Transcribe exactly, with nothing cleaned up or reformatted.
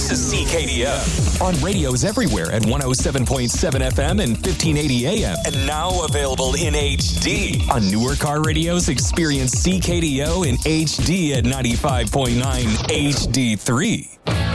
This is C K D O. On radios everywhere at one oh seven point seven F M and fifteen eighty A M. And now available in H D. On newer car radios, experience C K D O in H D at ninety-five point nine H D three.